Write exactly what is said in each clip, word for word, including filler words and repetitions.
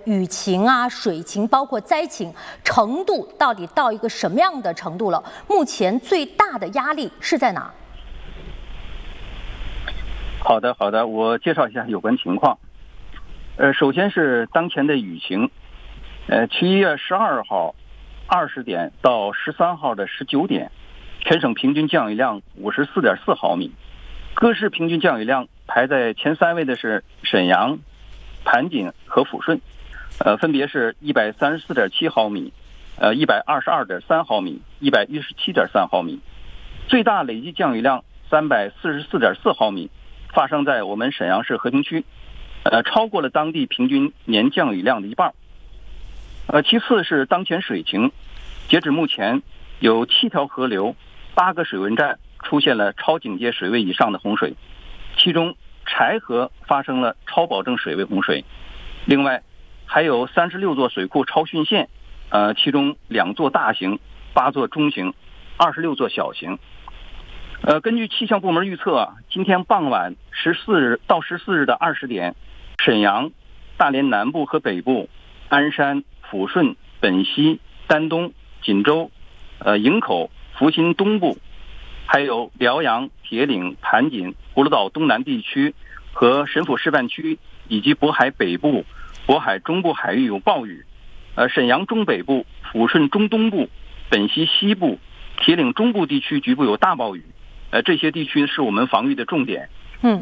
雨情啊、水情，包括灾情程度，到底到一个什么样的程度了？目前最大的压力是在哪？ 好的，好的，我介绍一下有关情况。呃，首先是当前的雨情，呃，七月十二号二十点到十三号的十九点，全省平均降雨量五十四点四毫米，各市平均降雨量排在前三位的是沈阳、盘锦和抚顺，呃，分别是一百三十四点七毫米，呃，一百二十二点三毫米，一百一十七点三毫米，最大累计降雨量三百四十四点四毫米，发生在我们沈阳市和平区，呃，超过了当地平均年降雨量的一半。呃，其次是当前水情，截止目前有七条河流、八个水文站出现了超警戒水位以上的洪水，其中柴河发生了超保证水位洪水，另外还有三十六座水库超汛线，呃，其中两座大型、八座中型、二十六座小型。呃，根据气象部门预测，今天傍晚十四日到十四日的二十点，沈阳、大连南部和北部、鞍山、抚顺、本溪、丹东、锦州、呃营口、福新东部，还有辽阳、铁岭、盘锦、葫芦岛东南地区和沈抚示范区以及渤海北部、渤海中部海域有暴雨。呃，沈阳中北部、抚顺中东部、本溪西部、铁岭中部地区局部有大暴雨。呃，这些地区是我们防御的重点。 嗯。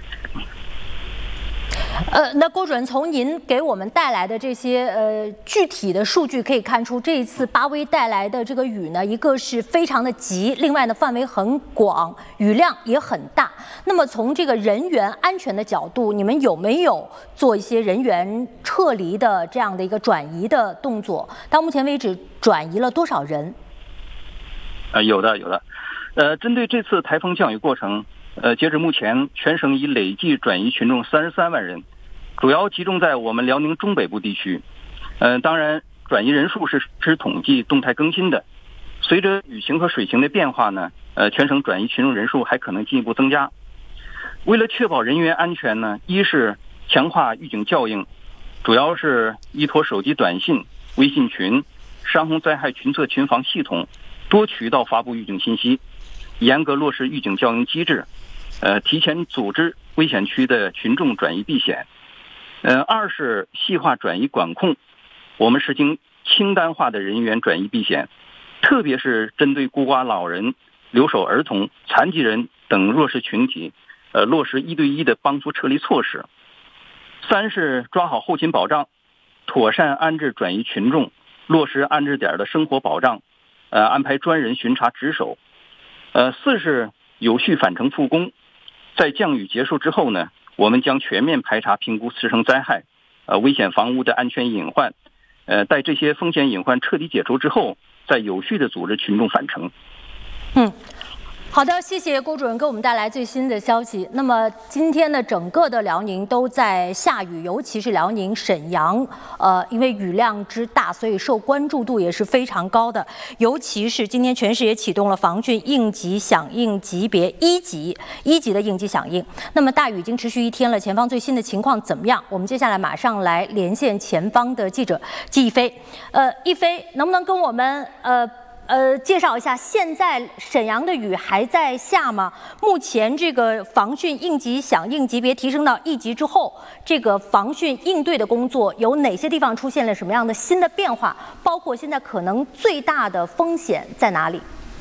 呃，那郭主任，从您给我们带来的这些呃具体的数据可以看出，这一次巴威带来的这个雨呢，一个是非常的急，另外呢范围很广，雨量也很大。那么从这个人员安全的角度，你们有没有做一些人员撤离的这样的一个转移的动作？到目前为止，转移了多少人？ 呃，有的，有的。呃，针对这次台风降雨过程，呃，截止目前，全省已累计转移群众三十三万人，主要集中在我们辽宁中北部地区。呃，当然，转移人数是是统计动态更新的。随着雨情和水情的变化呢，呃，全省转移群众人数还可能进一步增加。为了确保人员安全呢，一是强化预警校应，主要是依托手机短信、微信群、山洪灾害群测群防系统多渠道发布预警信息。严格落实预警校应机制，呃，提前组织危险区的群众转移避险。呃，二是细化转移管控，我们实行清单化的人员转移避险，特别是针对孤寡老人、留守儿童、残疾人等弱势群体，呃，落实一对一的帮扶撤离措施。三是抓好后勤保障，妥善安置转移群众，落实安置点的生活保障，呃，安排专人巡查值守。呃，四是有序返程复工，在降雨结束之后呢，我们将全面排查评估次生灾害、呃危险房屋的安全隐患，呃，待这些风险隐患彻底解除之后，再有序的组织群众返程。 嗯。好的，谢谢郭主任给我们带来最新的消息。那么今天呢，整个的辽宁都在下雨，尤其是辽宁沈阳，呃，因为雨量之大，所以受关注度也是非常高的。尤其是今天全市也启动了防汛应急响应级别一级，一级的应急响应。那么大雨已经持续一天了，前方最新的情况怎么样？我们接下来马上来连线前方的记者季一飞。呃，一飞，能不能跟我们呃？呃，介绍一下，现在沈阳的雨还在下吗？目前这个防汛应急响应级别提升到一级之后，这个防汛应对的工作有哪些地方出现了什么样的新的变化？包括现在可能最大的风险在哪里？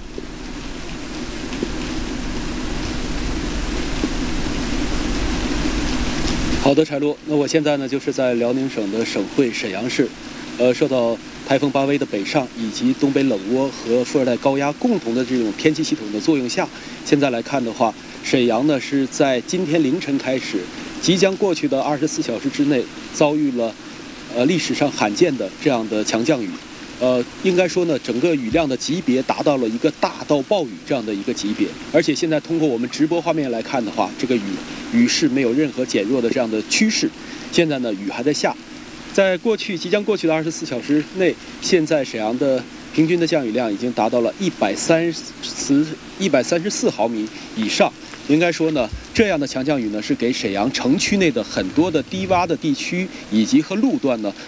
好的，柴璐，那我现在呢就是在辽宁省的省会沈阳市，呃，受到台风巴威的北上以及东北冷涡和副热带高压共同的这种天气系统的作用下，现在来看的话，沈阳呢是在今天凌晨开始，即将过去的二十四小时之内遭遇了，呃历史上罕见的这样的强降雨，呃，应该说呢，整个雨量的级别达到了一个大到暴雨这样的一个级别，而且现在通过我们直播画面来看的话，这个雨雨势没有任何减弱的这样的趋势，现在呢雨还在下。在过去即将过去的二十四小时内，现在沈阳的平均的降雨量已经达到了一百三十一百三十四毫米以上。应该说呢，这样的强降雨呢，是给沈阳城区内的很多的低洼的地区以及和路段呢